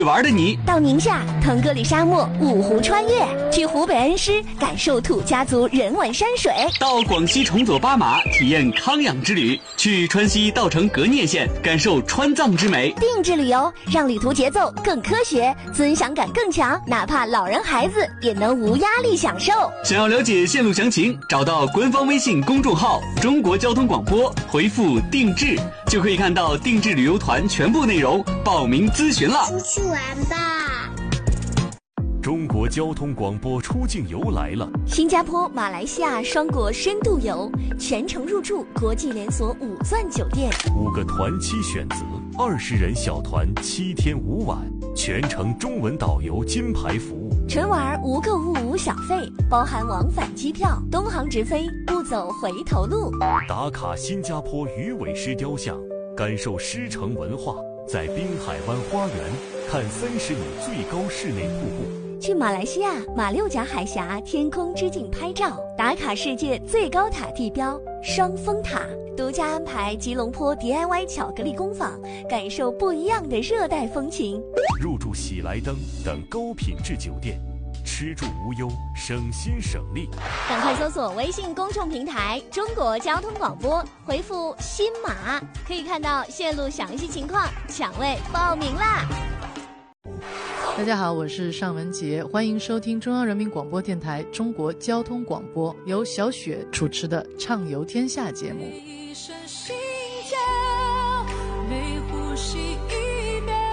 玩的你， 到宁夏腾格里沙漠五湖穿越，去湖北恩施感受土家族人文山水， 到广西崇左巴马体验康养之旅，去川西稻城格聂县感受川藏之美。 定制旅游让旅途节奏更科学，尊享感更强，哪怕老人孩子也能无压力享受。 想要了解线路详情，找到官方微信公众号中国交通广播，回复定制就可以看到定制旅游团全部内容，报名咨询了。 出去玩吧！ 中国交通广播出境游来了， 新加坡、马来西亚双国深度游，全程入住国际连锁5钻酒店 5个团期选择，20人小团7天5晚，全程中文导游金牌服务。 纯玩无购物无小费，包含往返机票，东航直飞，不走回头路。 打卡新加坡鱼尾狮雕像，感受狮城文化，在滨海湾花园看30米最高室内瀑布。 去马来西亚马六甲海峡天空之镜拍照，打卡世界最高塔地标双峰塔，独家安排吉隆坡 DIY 巧克力工坊，感受不一样的热带风情。 入住喜来登等高品质酒店，吃住无忧，省心省力。 赶快搜索微信公众平台中国交通广播，回复新马可以看到线路详细情况，抢位报名啦。 大家好，我是尚雯婕，欢迎收听中央人民广播电台中国交通广播由小雪主持的畅游天下节目。 一声心跳，每呼吸一秒。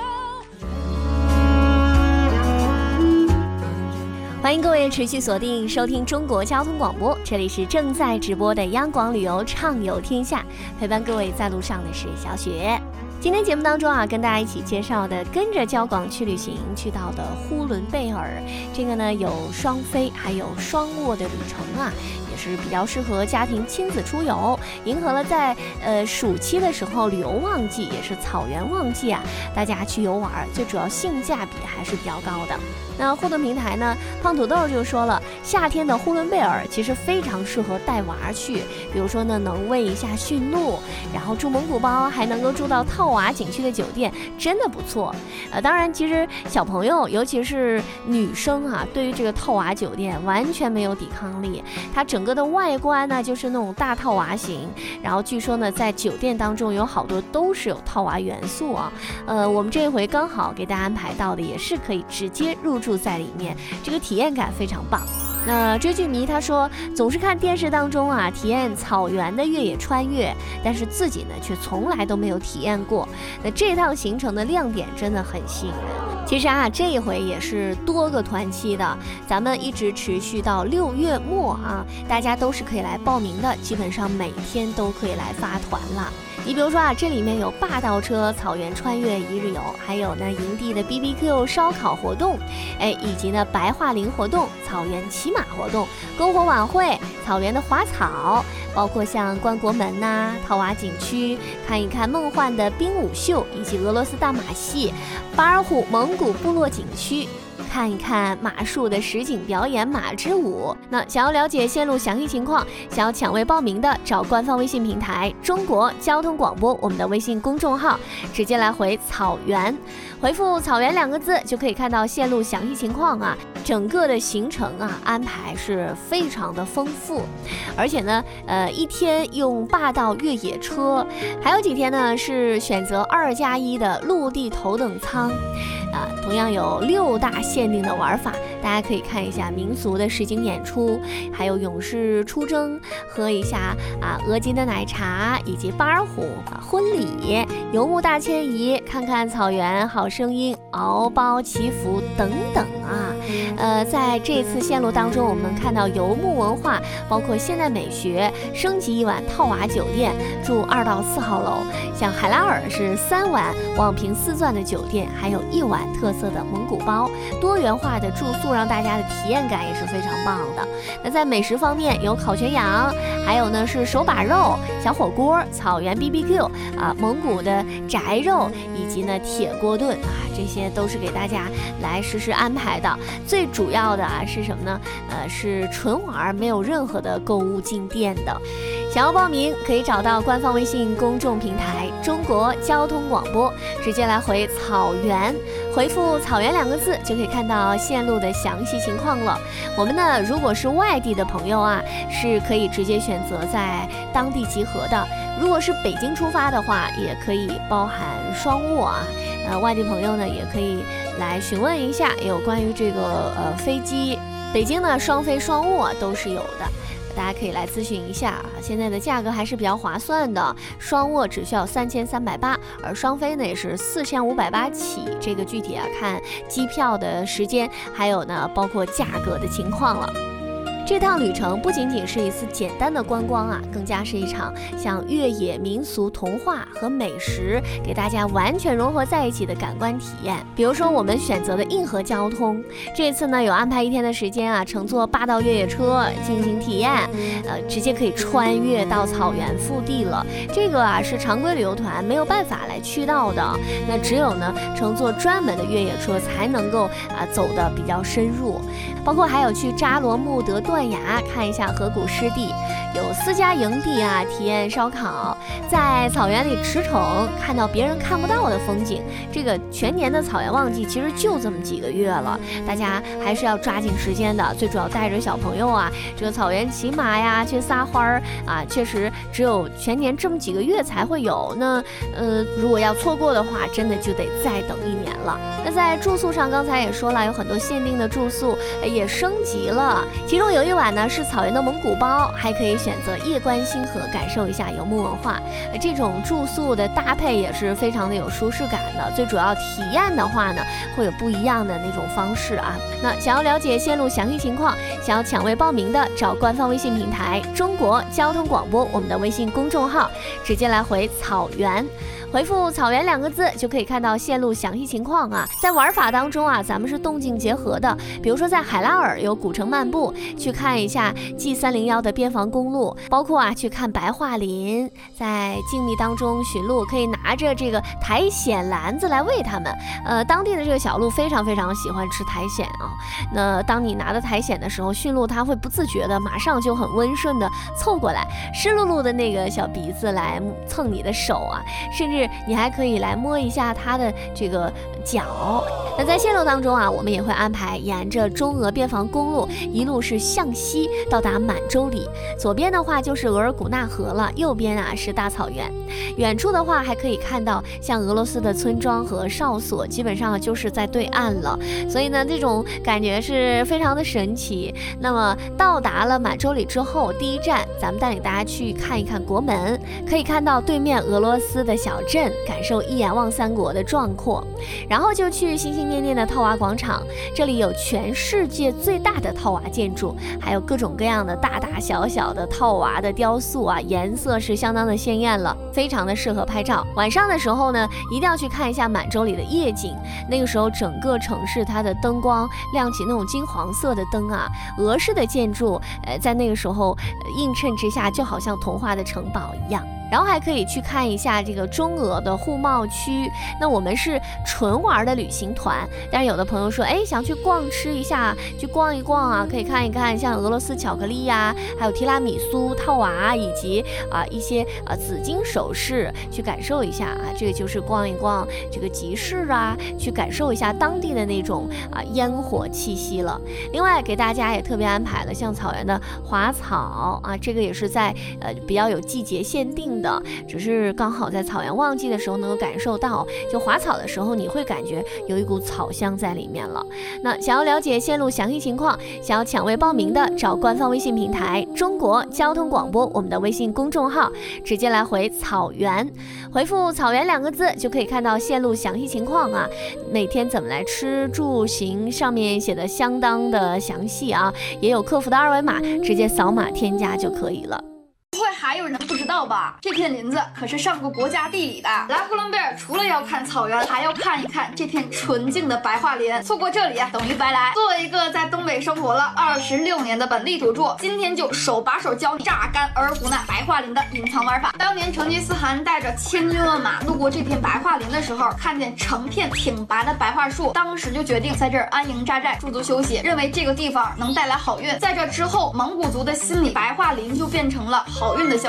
欢迎各位持续锁定收听中国交通广播，这里是正在直播的央广旅游畅游天下，陪伴各位在路上的是小雪。今天节目当中跟大家一起介绍的跟着交广去旅行去到的呼伦贝尔，这个呢有双飞还有双卧的旅程也是比较适合家庭亲子出游，迎合了在暑期的时候旅游旺季，也是草原旺季大家去游玩，最主要性价比还是比较高的。那互动平台呢，胖土豆就说了，夏天的呼伦贝尔其实非常适合带娃去，比如说呢能喂一下驯鹿，然后住蒙古包，还能够住到套娃景区的酒店，真的不错。当然其实小朋友尤其是女生对于这个套娃酒店完全没有抵抗力，它整个的外观呢就是那种大套娃型，然后据说呢在酒店当中有好多都是有套娃元素我们这一回刚好给大家安排到的也是可以直接入住在里面，这个体验感非常棒。那追剧迷他说，总是看电视当中体验草原的越野穿越，但是自己呢却从来都没有体验过。那这趟行程的亮点真的很吸引人。其实这一回也是多个团期的，咱们一直持续到6月末大家都是可以来报名的，基本上每天都可以来发团了。你比如说这里面有霸道车草原穿越1日游，还有呢营地的 BBQ 烧烤活动，以及呢白桦林活动、草原骑马活动、篝火晚会、草原的滑草，包括像关国门套娃景区，看一看梦幻的冰舞秀，以及俄罗斯大马戏，巴尔虎蒙古部落景区，看一看马术的实景表演马之舞。那想要了解线路详细情况，想要抢位报名的，找官方微信平台中国交通广播我们的微信公众号，直接来回草原，回复草原2个字就可以看到线路详细情况整个的行程安排是非常的丰富，而且呢一天用霸道越野车，还有几天呢是选择2+1的陆地头等舱同样有6大限定的玩法，大家可以看一下民俗的实景演出，还有勇士出征，喝一下额金的奶茶，以及巴尔虎婚礼、游牧大迁移，看看草原好声音、敖包祈福等等在这次线路当中，我们看到游牧文化，包括现代美学，升级1晚套娃酒店，住2到4号楼，像海拉尔是3晚网评4钻的酒店，还有1晚特色的蒙古包，多元化的住宿让大家的体验感也是非常棒的。那在美食方面有烤全羊，还有呢是手把肉、小火锅、草原 BBQ 蒙古的宅肉，以及呢铁锅炖这些都是给大家来实时安排的。最主要的是什么呢？是纯玩，没有任何的购物进店的。想要报名可以找到官方微信公众平台中国交通广播，直接来回草原， 回复草原2个字就可以看到线路的详细情况了。我们呢，如果是外地的朋友啊，是可以直接选择在当地集合的。如果是北京出发的话，也可以包含双卧啊。外地朋友呢，也可以来询问一下有关于这个飞机。北京呢，双飞双卧都是有的。大家可以来咨询一下啊，现在的价格还是比较划算的，双卧只需要3380，而双飞呢也是4580起。这个具体啊看机票的时间，还有呢包括价格的情况了。这趟旅程不仅仅是一次简单的观光啊，更加是一场像越野民俗童话和美食给大家完全融合在一起的感官体验。比如说我们选择的硬核交通，这次呢有安排1天的时间啊，乘坐霸道越野车进行体验，直接可以穿越到草原腹地了。这个啊是常规旅游团没有办法来去到的，那只有呢乘坐专门的越野车才能够走得比较深入。包括还有去扎罗木德断崖看一下河谷湿地，有私家营地啊，体验烧烤，在草原里驰骋，看到别人看不到的风景。这个全年的草原旺季其实就这么几个月了，大家还是要抓紧时间的。最主要带着小朋友啊，这个草原骑马呀，去撒欢儿啊，确实只有全年这么几个月才会有。那如果要错过的话，真的就得再等1年了。那在住宿上，刚才也说了，有很多限定的住宿也升级了，其中有一晚呢是草原的蒙古包，还可以选择夜观星河，感受一下游牧文化。这种住宿的搭配也是非常的有舒适感的。最主要体验的话呢，会有不一样的那种方式啊。那想要了解线路详细情况，想要抢位报名的，找官方微信平台中国交通广播我们的微信公众号，直接来回草原，回复草原2个字就可以看到线路详细情况啊。在玩法当中啊，咱们是动静结合的，比如说在海拉尔有古城漫步，去看一下 G301的边防公路，包括啊去看白桦林，在静谧当中寻路，可以拿着这个苔藓篮子来喂它们。当地的这个小鹿非常非常喜欢吃苔藓啊。那当你拿着苔藓的时候，驯鹿它会不自觉的马上就很温顺的凑过来，湿漉漉的那个小鼻子来蹭你的手啊，甚至你还可以来摸一下它的这个脚。那在线路当中啊，我们也会安排沿着中俄边防公路一路是向西到达满洲里，左边的话就是额尔古纳河了，右边啊是大草原。远处的话还可以看到像俄罗斯的村庄和哨所，基本上就是在对岸了，所以呢这种感觉是非常的神奇。那么到达了满洲里之后，第一站咱们带领大家去看一看国门，可以看到对面俄罗斯的小镇，感受一眼望三国的壮阔。然后就去心心念念的套娃广场，这里有全世界最大的套娃建筑，还有各种各样的大大小小的套娃的雕塑啊，颜色是相当的鲜艳了，非常的适合拍照。晚上的时候呢，一定要去看一下满洲里的夜景，那个时候整个城市它的灯光亮起那种金黄色的灯啊，俄式的建筑在那个时候映衬之下，就好像童话的城堡一样。然后还可以去看一下这个中俄的互贸区。那我们是纯玩的旅行团，但是有的朋友说，想去逛吃一下，去逛一逛啊，可以看一看像俄罗斯巧克力呀，还有提拉米苏、套娃以及一些紫金首饰，去感受一下啊。这个就是逛一逛这个集市啊，去感受一下当地的那种烟火气息了。另外给大家也特别安排了像草原的滑草啊，这个也是在比较有季节限定的，只是刚好在草原旺季的时候能够感受到，就滑草的时候你会感觉有一股草香在里面了。那想要了解线路详细情况，想要抢位报名的，找官方微信平台中国交通广播我们的微信公众号，直接来回草原，回复草原2个字就可以看到线路详细情况啊。每天怎么来吃住行上面写的相当的详细啊，也有客服的2维码，直接扫码添加就可以了。 不会还有人不知道吧？这片林子可是上过国家地理的。来呼伦贝尔除了要看草原，还要看一看这片纯净的白桦林。错过这里等于白来。作为一个在东北生活了26年的本地土著，今天就手把手教你榨干额尔古纳白桦林的隐藏玩法。当年成吉思汗带着千军万马路过这片白桦林的时候，看见成片挺拔的白桦树，当时就决定在这儿安营扎寨驻足休息，认为这个地方能带来好运。在这之后，蒙古族的心里，白桦林就变成了好运的消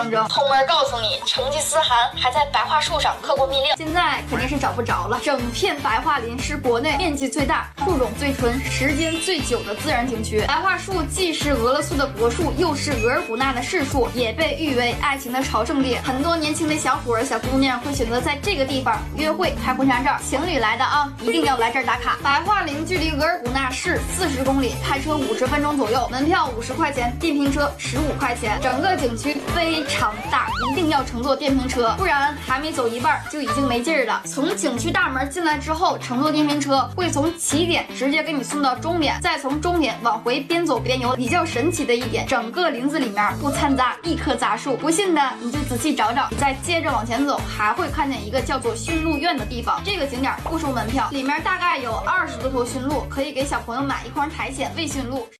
象征。后面告诉你，成吉思汗还在白桦树上刻过密令，现在肯定是找不着了。整片白桦林是国内面积最大、树种最纯、时间最久的自然景区。白桦树既是俄罗斯的国树，又是额尔古纳的市树，也被誉为爱情的朝圣地。很多年轻的小伙儿、小姑娘会选择在这个地方约会、拍婚纱照。情侣来的啊，一定要来这儿打卡。白桦林距离额尔古纳市40公里，开车50分钟左右，门票50块钱，电瓶车15块钱。整个景区非常大，一定要乘坐电瓶车，不然还没走一半就已经没劲儿了。从景区大门进来之后，乘坐电瓶车会从起点直接给你送到终点，再从终点往回边走边游。比较神奇的一点，整个林子里面不掺杂一棵杂树，不信的你就仔细找找。你再接着往前走，还会看见一个叫做驯鹿院的地方。这个景点不收门票，里面大概有20多头驯鹿，可以给小朋友买一筐苔藓喂驯鹿。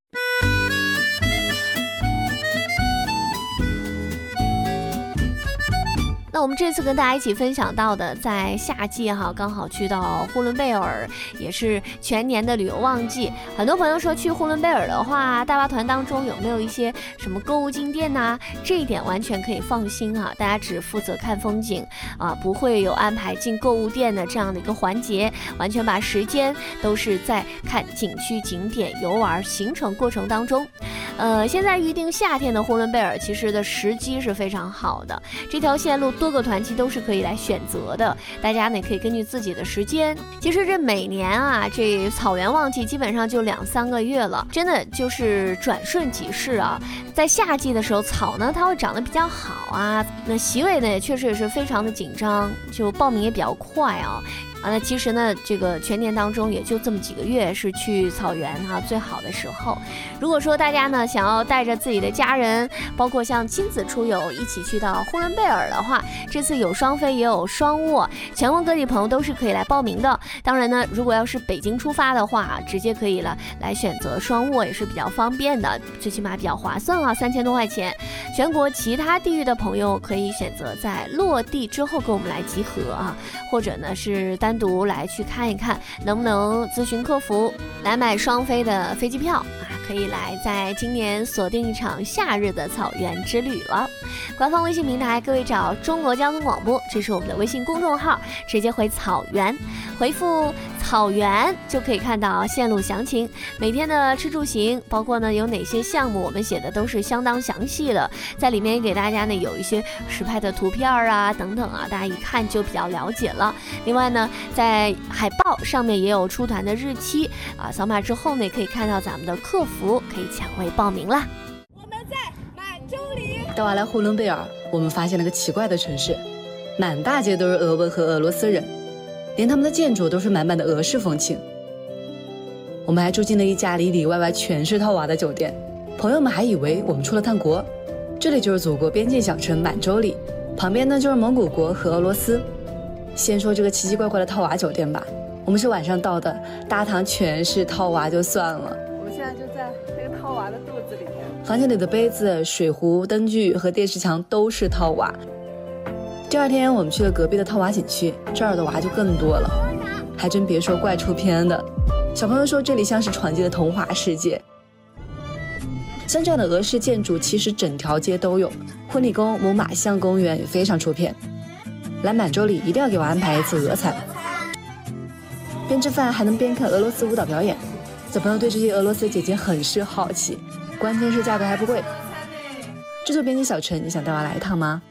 那我们这次跟大家一起分享到的，在夏季哈，刚好去到呼伦贝尔，也是全年的旅游旺季。很多朋友说去呼伦贝尔的话，大巴团当中有没有一些什么购物景点呐？这一点完全可以放心啊，大家只负责看风景啊，不会有安排进购物店的这样的一个环节，完全把时间都是在看景区景点游玩行程过程当中。现在预定夏天的呼伦贝尔，其实的时机是非常好的，这条线路多个团期都是可以来选择的，大家呢可以根据自己的时间。其实这每年啊，这草原旺季基本上就2-3个月了，真的就是转瞬即逝啊。在夏季的时候，草呢它会长得比较好啊，那席位呢也确实也是非常的紧张，就报名也比较快啊。那其实呢，这个全年当中也就这么几个月是去草原最好的时候。如果说大家呢想要带着自己的家人，包括像亲子出游一起去到呼伦贝尔的话，这次有双飞也有双卧，全国各地朋友都是可以来报名的。当然呢，如果要是北京出发的话，直接可以来选择双卧也是比较方便的，最起码比较划算啊，3000多块钱。全国其他地域的朋友可以选择在落地之后跟我们来集合啊，或者呢是单独来去看一看，能不能咨询客服来买双飞的飞机票啊，可以来在今年锁定一场夏日的草原之旅了。官方微信平台各位找中国交通广播，这是我们的微信公众号，直接回草原，回复草原就可以看到线路详情，每天的吃住行，包括呢有哪些项目，我们写的都是相当详细的，在里面给大家呢有一些实拍的图片啊等等啊，大家一看就比较了解了。另外呢，在海报上面也有出团的日期啊，扫码之后呢，可以看到咱们的客服可以抢位报名啦。 我们在满洲里。 带我来呼伦贝尔，我们发现了个奇怪的城市，满大街都是俄文和俄罗斯人，连他们的建筑都是满满的俄式风情。我们还住进了一家里里外外全是套娃的酒店，朋友们还以为我们出了趟国。这里就是祖国边境小城满洲里，旁边呢就是蒙古国和俄罗斯。先说这个奇奇怪怪的套娃酒店吧，我们是晚上到的，大堂全是套娃就算了， 我们现在就在那个套娃的肚子里面。 房间里的杯子、水壶、灯具和电视墙都是套娃。第二天我们去了隔壁的套娃景区，这儿的娃就更多了，还真别说，怪出片的。小朋友说这里像是闯进了童话世界。像这样的俄式建筑其实整条街都有，婚礼宫、母马巷公园也非常出片。来满洲里一定要给我安排一次俄餐，边吃饭还能边看俄罗斯舞蹈表演。小朋友对这些俄罗斯姐姐很是好奇，关键是价格还不贵。这座边境小城，你想带娃来一趟吗？